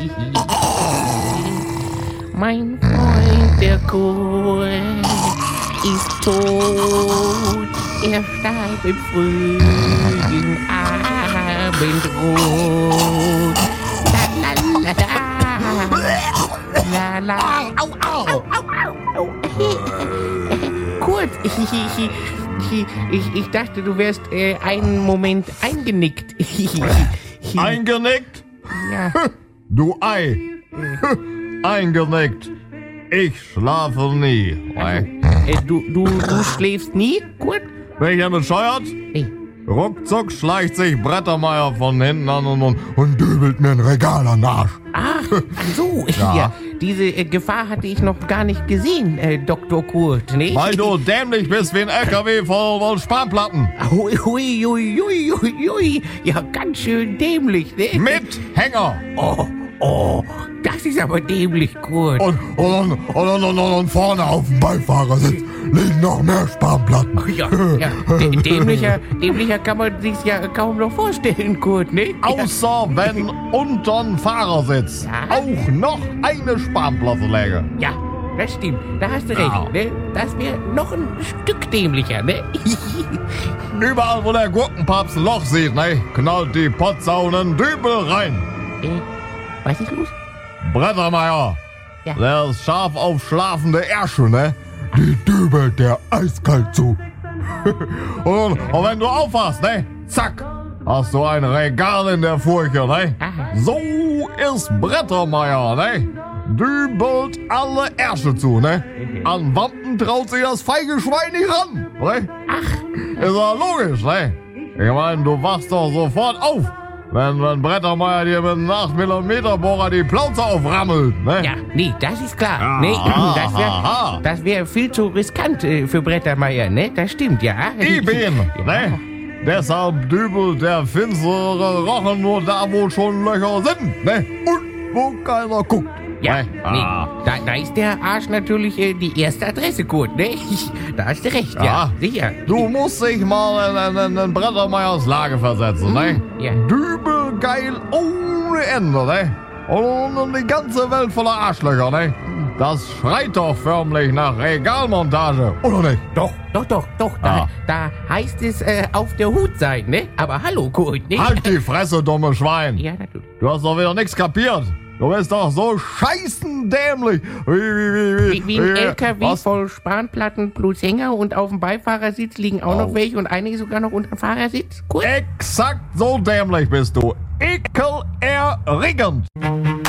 Mein Freund, der Kurt, ist tot. Er starb im frühen Abendrot. La la la la. La la. Au, au, au, au. Kurt, ich dachte, du wärst einen Moment eingenickt. Eingenickt? Ja. Du Ei. Eingenickt. Ich schlafe nie. Du schläfst nie, Kurt? Bin ich ja bescheuert? Nee. Ruckzuck schleicht sich Brettermeier von hinten an und dübelt mir ein Regal an den Arsch. Ach so, ja. Diese Gefahr hatte ich noch gar nicht gesehen, Dr. Kurt, ne? Weil du dämlich bist wie ein LKW voll Spanplatten. Ui. Ja, ganz schön dämlich, ne? Mit Hänger. Oh, das ist aber dämlich, Kurt. Und vorne auf dem Beifahrersitz liegen noch mehr Spanplatten. Ja. Dämlicher kann man sich's ja kaum noch vorstellen, Kurt, ne? Außer wenn unterm Fahrersitz auch noch eine Spanplatte läge. Ja, das stimmt. Da hast du recht, ne? Das wäre noch ein Stück dämlicher, ne? Überall, wo der Gurkenpapst ein Loch sieht, ne, knallt die Potsau einen Dübel rein. Was ist los? Brettermeier, Ja. der ist scharf auf schlafende Ärsche, ne? Die dübelt der eiskalt zu. und wenn du aufwachst, ne? Zack, hast du ein Regal in der Furche, ne? Aha. So ist Brettermeier, ne? Dübelt alle Ärsche zu, ne? An Wampen traut sich das feige Schwein nicht ran, ne? Ach. Ist ja logisch, ne? Ich meine, du wachst doch sofort auf, wenn Brettermeier dir mit einem 8mm Bohrer die Plauze auframmelt, ne? Ja, nee, das ist klar. Ja, Nee, aha. das wär viel zu riskant für Brettermeier, ne? Das stimmt, ja. Eben, ne? Deshalb dübelt der finstere Rochen nur da, wo schon Löcher sind, ne? Und wo keiner guckt. Ja, ne? nee, da ist der Arsch natürlich die erste Adresse, Kurt, ne? Da hast du recht, ja, sicher. Du musst dich mal in Brettermeiers Lage versetzen, ne? Ja. Dübelgeil ohne Ende, ne? Und die ganze Welt voller Arschlöcher, ne? Das schreit doch förmlich nach Regalmontage, oder nicht? Doch. Ja. Da heißt es auf der Hut sein, ne? Aber hallo, Kurt, ne? Halt die Fresse, dumme Schwein! Ja, natürlich. Du hast doch wieder nichts kapiert! Du bist doch so scheißendämlich! Wie ein LKW Was? voll Spanplatten plus Hänger und auf dem Beifahrersitz liegen auch noch welche und einige sogar noch unter dem Fahrersitz. Kurt? Exakt so dämlich bist du! Ekelerregend!